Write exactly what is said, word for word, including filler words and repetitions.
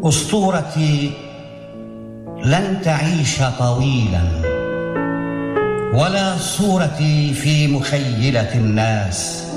أسطورتي لن تعيش طويلا، ولا صورتي في مخيلة الناس،